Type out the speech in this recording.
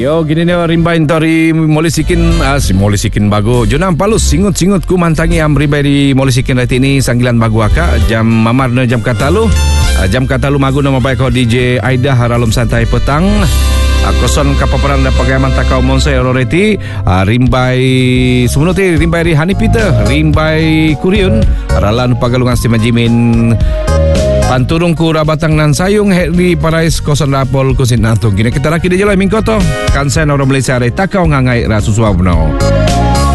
Yo, gini ni rimbain tori molisikin si molisikin bago. Jonam palus singut-singut ku mantangi am rimbai di molisikin rati ni sanggilan bagu aka jam mamarna jam katalu. Jam katalu magu nama baik kau DJ Aida haralum santai petang. Koson kapaparan dan pagaman takau monsai ororeti rimbai semenuti rimbai ri Hani Peter rimbai Kuriun ralan pagalungan Stima Jimin Panturung ku rabatang nan sayung Heri Parais kosan rapol kusin nantung. Gini kita laki dia jalan mingkoto. Kansen orang Malaysia ada takau ngangai rasu suabno.